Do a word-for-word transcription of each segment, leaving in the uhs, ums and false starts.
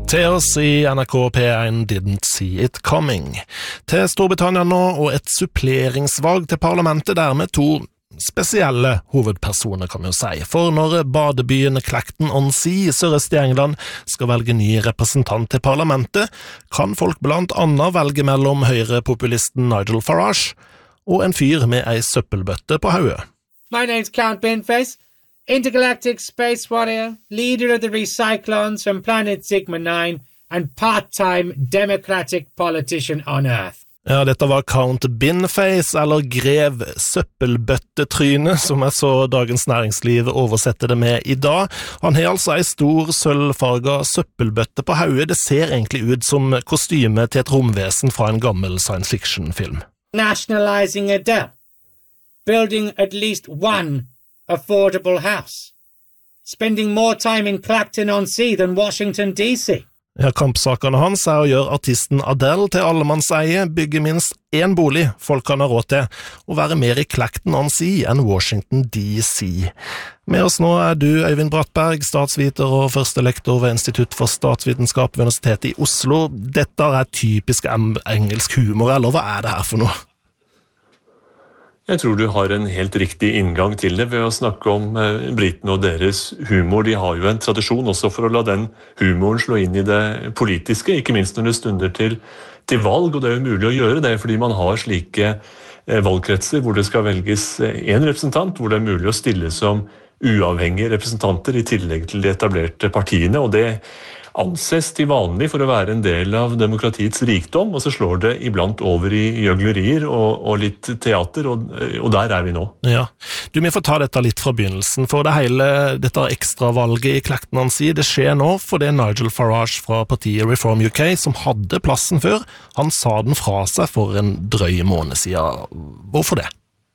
Theos i N R K P one didn't see it coming. Til Storbritannia nå, og et suppleringsvalg til parlamentet der med to spesielle hovedpersoner, kan vi jo si. For når badebyen Clacton-on-Sea i sørøst i England skal velge ny representant til parlamentet, kan folk blant annet velge mellom høyrepopulisten Nigel Farage og en fyr med ei søppelbøtte på hodet. My name's Count Binface, intergalactic space warrior, leader of the Recyclons from planet Sigma nine, and part-time democratic politician on Earth. Ja, dette var Count Binface, eller Grev Søppelbøttetryne, som jeg så Dagens Næringsliv oversette det med i dag. Han har altså ei stor sølvfarga søppelbøtte på hodet. Det ser egentlig ut som kostyme til et romvesen fra en gammel science fiction-film. Nationalizing a debt. Building at least one affordable house. Spending more time in Clacton-on-Sea than Washington D C. Ja, kampsakene hans er å gjøre artisten Adele til allemannseie, bygge minst én bolig folk kan ha råd til, og være mer i Clacton-on-Sea enn Washington D C. Med oss nå er du, Øyvind Brattberg, statsviter og første lektor ved Institutt for statsvitenskap ved Universitetet i Oslo. Dette er typisk engelsk humor, eller hva er det her for noe? Jeg tror du har en helt riktig inngang til det ved å snakke om eh, britene og deres humor. De har jo en tradisjon også for å la den humoren slå inn i det politiske, ikke minst når det stunder til, til valg, og det er jo mulig å gjøre det fordi man har slike eh, valgkretser hvor det skal velges en representant, hvor det er mulig å stille som uavhengige representanter i tillegg til de etablerte partiene, og det anses til vanlig for å være en del av demokratiets rikdom, og så slår det iblant over i gjøglerier og, og litt teater, og, og der er vi nå. Ja, du må få ta dette litt fra begynnelsen, for det hele, dette ekstravalget i Clacton-on-Sea, det skjer nå fordi Nigel Farage fra partiet Reform U K, som hadde plassen før, han sa den fra seg for en drøy måned siden. Hvorfor det?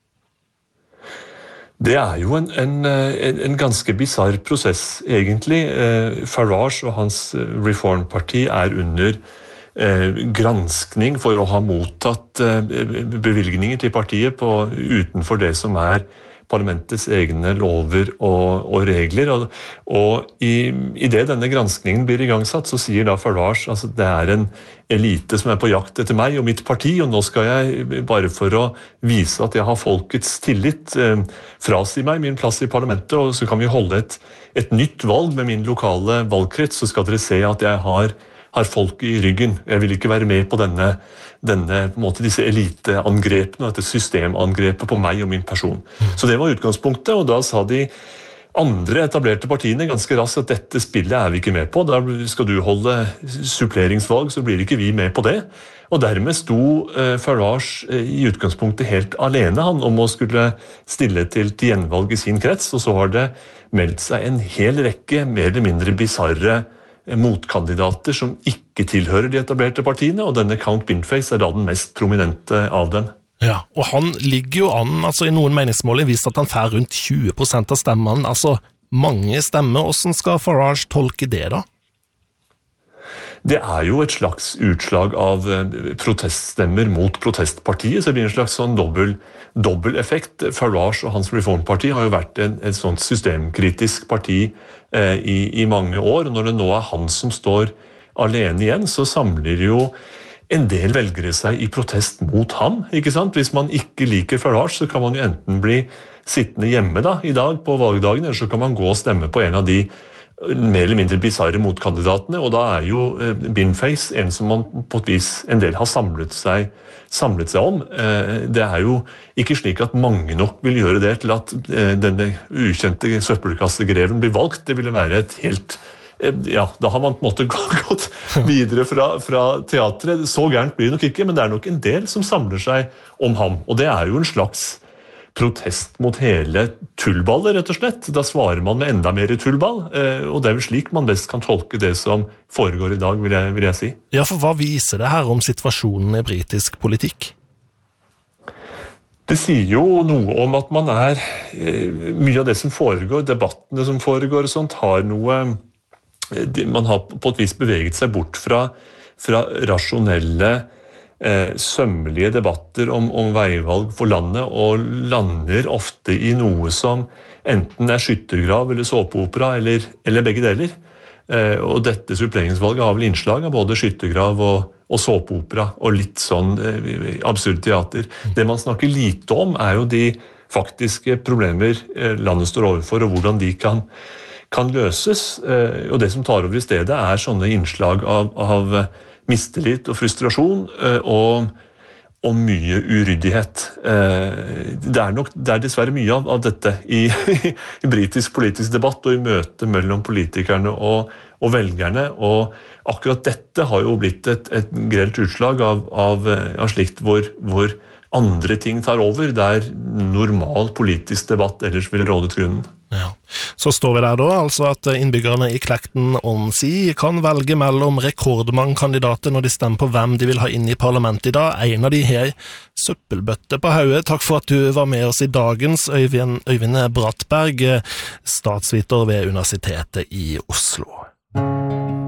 Det er jo en, en, en ganske bizarr prosess, egentlig. Farage og hans Reform-parti er under eh, granskning for å ha mottatt eh, bevilgninger til partiet på, utenfor det som er parlamentets egne lover og, og regler. Og, og i, i det denne granskningen blir igangsatt, så sier da Farage at altså, det er en elite som er på jakt etter meg og mitt parti, og nå skal jeg, bare for å vise at jeg har folkets tillit, eh, frasi meg min plass i parlamentet, og så kan vi holde et, et nytt valg med min lokale valgkrets, så skal dere se at jeg har, har folk i ryggen. Jeg vil ikke være med på denne, denne på en måte, disse eliteangrepene, dette systemangrepet på meg og min person. Så det var utgangspunktet, og da sa de andre etablerte partiene ganske raskt at dette spillet er vi ikke med på. Da skal du holde suppleringsvalg, så blir ikke vi med på det. Og dermed sto eh, Farage eh, i utgangspunktet helt alene han om å skulle stille til, til gjenvalg i sin krets, og så har det meldt seg en hel rekke mer eller mindre bizarre eh, motkandidater som ikke tilhører de etablerte partiene, og denne Count Binface er da den mest prominente av dem. Ja, og han ligger jo an, altså i noen meningsmål vist at han får rundt tjue prosent av stemmene, altså mange stemmer. Hvordan skal Farage tolke det da? Det er jo et slags utslag av proteststemmer mot protestpartiet, så det blir en slags sånn dobbel, dobbel effekt. Farage og hans Reformparti har jo vært en, et sånt systemkritisk parti eh, i, i mange år, og når det nå er han som står alene igjen, så samler jo en del velgere seg i protest mot ham, ikke sant? Hvis man ikke liker Farage, så kan man jo enten bli sittende hjemme da, i dag på valgdagen, eller så kan man gå og stemme på en av de mer eller mindre bizarre motkandidatene, og da er jo eh, Binface en som man på et vis en del har samlet seg, samlet seg om. Eh, det er jo ikke slik at mange nok vil gjøre det til at eh, denne ukjente søppelkassegreven blir valgt. Det ville være et helt ja, da har man på en måte gått videre fra, fra teatret. Så gærent blir det nok ikke, men det er nok en del som samler seg om ham. Og det er jo en slags protest mot hele tullballet, rett og slett. Da svarer man med enda mer tullball, og det er jo slik man best kan tolke det som foregår i dag, vil jeg, vil jeg si. Ja, for hva viser det her om situasjonen i britisk politikk? Det sier jo noe om at man er, mye av det som foregår, debattene som foregår og sånt, har noe man har på et vis beveget seg bort fra, fra rasjonelle, eh, sømmelige debatter om, om veivalg for landet, og lander ofte i noe som enten er skyttergrav eller såpeopera, eller, eller begge deler. Eh, og dette suppleringsvalget har vel innslag av både skyttergrav og, og såpeopera og litt sånn eh, absurd teater. Det man snakker lite om er jo de faktiske problemer eh, landet står overfor, og hvordan de kan, kan løses. Eh, og det som tar over i stedet er sånne innslag av, av mistillit og frustrasjon eh, og og mye uryddighet. Det er, nok, det er dessverre mye av, av dette i, i britisk politisk debatt og i møte mellom politikerne og, og velgerne. Og akkurat dette har jo blitt et, et grelt utslag av, av, av slikt hvor, hvor andre ting tar over, der normal politisk debatt ellers vil råde grunnen. Ja. Så står vi der da, altså at innbyggerne i Clacton on Sea kan velge mellom rekordmange kandidater når de stemmer på hvem de vil ha inn i parlamentet i dag. En av de her søppelbøtte på hodet. Takk for at du var med oss i dagens, Øyvind, Øyvind Brattberg, statsviter ved Universitetet i Oslo.